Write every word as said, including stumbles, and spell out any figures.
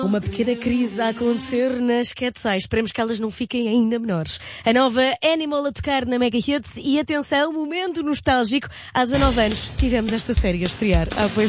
Uma pequena crise a acontecer nas Quetzais. Esperemos que elas não fiquem ainda menores. A nova Animal a tocar na Mega Hits e atenção, momento nostálgico. Há dezanove anos tivemos esta série a estrear. Ah, pois